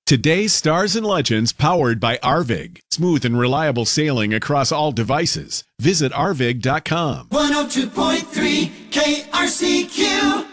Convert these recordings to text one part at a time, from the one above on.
Today's Stars and Legends powered by Arvig. Smooth and reliable sailing across all devices. Visit arvig.com. 102.3 KRCQ.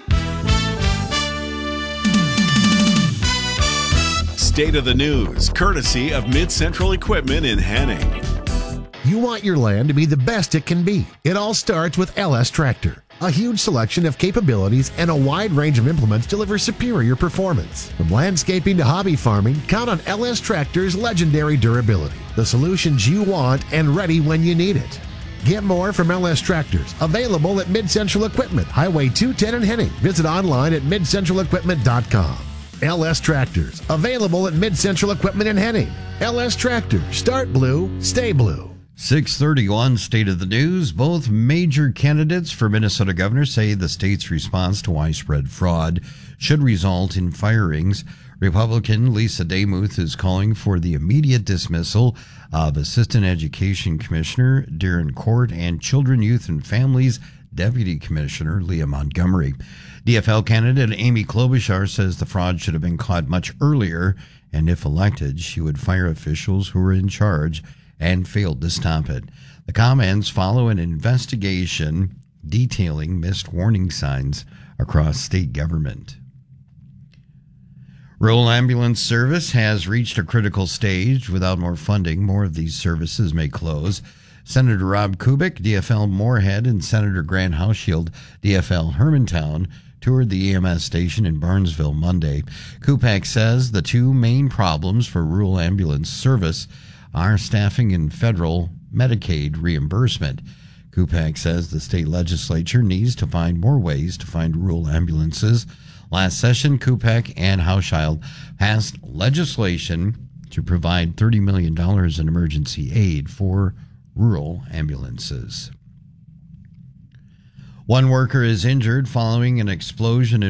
State of the News, courtesy of Mid-Central Equipment in Henning. You want your land to be the best it can be. It all starts with LS Tractor. A huge selection of capabilities and a wide range of implements deliver superior performance. From landscaping to hobby farming, count on LS Tractor's legendary durability. The solutions you want and ready when you need it. Get more from LS Tractors. Available at Mid-Central Equipment, Highway 210 in Henning. Visit online at midcentralequipment.com. LS Tractors. Available at Mid-Central Equipment in Henning. LS Tractors. Start blue, stay blue. 6:31 State of the News. Both major candidates for Minnesota governor say the state's response to widespread fraud should result in firings. Republican Lisa Demuth is calling for the immediate dismissal of Assistant Education Commissioner Darren Court and Children, Youth, and Families Deputy Commissioner Leah Montgomery. DFL candidate Amy Klobuchar says the fraud should have been caught much earlier, and if elected, she would fire officials who were in charge and failed to stop it. The comments follow an investigation detailing missed warning signs across state government. Rural ambulance service has reached a critical stage. Without more funding, more of these services may close. Senator Rob Kubik, DFL Moorhead, and Senator Grant Hauschild, DFL Hermantown, toured the EMS station in Barnesville Monday. Kubik says the two main problems for rural ambulance service are staffing and federal Medicaid reimbursement. Kupak says the state legislature needs to find more ways to fund rural ambulances. Last session, Kupak and Hauschild passed legislation to provide $30 million in emergency aid for rural ambulances. One worker is injured following an explosion in